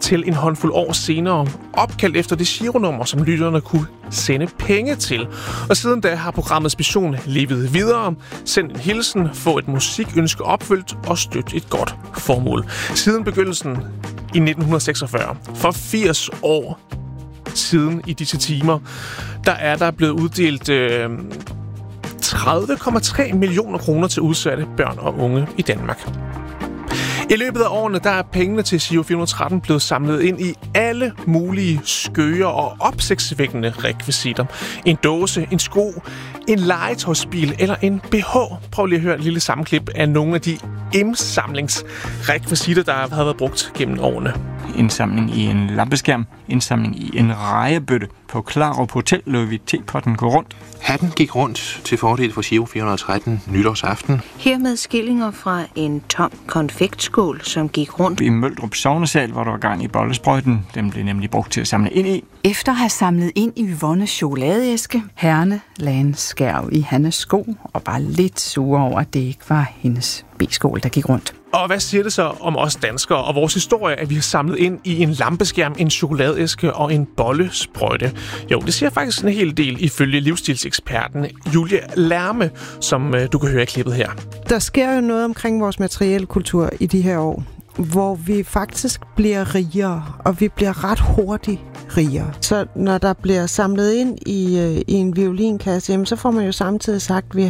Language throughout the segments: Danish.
til en håndfuld år senere, opkaldt efter det gironummer, som lytterne kunne sende penge til. Og siden da har programmets mission levet videre. Send en hilsen, få et musikønske opfyldt og støtte et godt formål. Siden begyndelsen i 1946, for 80 år siden i disse timer, der er der blevet uddelt 30,3 millioner kroner til udsatte børn og unge i Danmark. I løbet af årene, der er pengene til Giro 413 blevet samlet ind i alle mulige skøre og opsigtsvækkende rekvisitter. En dåse, en sko, en legetøjsbil eller en BH. Prøv lige at høre et lille sammenklip af nogle af de indsamlingsrekvisitter, der har været brugt gennem årene. Indsamling i en lampeskærm, indsamling i en rejebøtte. På Klarup Hotel lå vi tepotten gå rundt. Hatten gik rundt til fordel for Giro 413 nytårsaften. Hermed skillinger fra en tom konfektskål, som gik rundt. I Møldrup Sognesal, hvor der var gang i bollesprøjten. Den blev nemlig brugt til at samle ind i. Efter at have samlet ind i Yvonnes chokoladeæske, Herne lagde en skærv i Hannes sko og var lidt sure over, at det ikke var hendes B-skål, der gik rundt. Og hvad siger det så om os danskere og vores historie, at vi har samlet ind i en lampeskærm, en chokoladeæske og en bollesprøjte? Jo, det siger faktisk en hel del ifølge livsstilseksperten Julie Lærme, som du kan høre i klippet her. Der sker jo noget omkring vores materielle kultur i de her år, hvor vi faktisk bliver rigere, og vi bliver ret hurtigt rigere. Så når der bliver samlet ind i en violinkasse, jamen, så får man jo samtidig sagt, at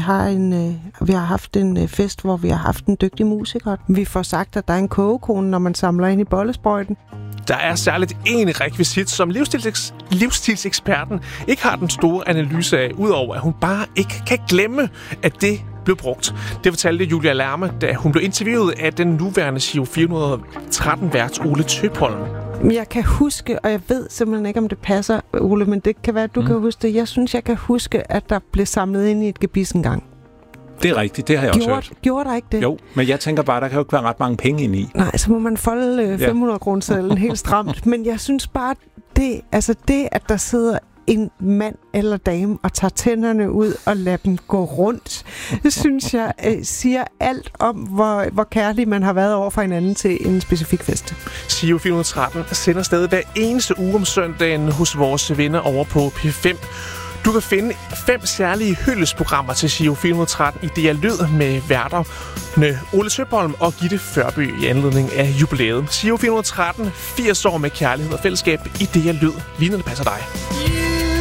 vi har haft en fest, hvor vi har haft en dygtig musiker. Vi får sagt, at der er en kogekone, når man samler ind i bollesprøjten. Der er særligt en rekvisit, som livsstilseksperten ikke har den store analyse af, udover at hun bare ikke kan glemme, at det blev brugt. Det fortalte Julia Lærme, da hun blev interviewet af den nuværende Giro 413-vært Ole Tøpholm. Jeg kan huske, og jeg ved simpelthen ikke, om det passer, Ole, men det kan være, at du kan huske det. Jeg synes, jeg kan huske, at der blev samlet ind i et gebis engang. Det er rigtigt, det har jeg også hørt. Gjorde der ikke det? Jo, men jeg tænker bare, der kan jo ikke være ret mange penge ind i. Nej, så må man folde 500-kronesedlen helt stramt. Men jeg synes bare, det, at der sidder en mand eller dame og tager tænderne ud og lader dem gå rundt, det synes jeg siger alt om, hvor kærlig man har været over for hinanden til en specifik fest. Giro 413 sender stadig hver eneste uge om søndagen hos vores venner over på P5. Du kan finde 5 særlige hyldesprogrammer til Giro 413 i DR Lyd med værterne Ole Tøpholm og Gitte Førby i anledning af jubilæet. Giro 413, 80 år med kærlighed og fællesskab i DR Lyd. Lige når det passer dig.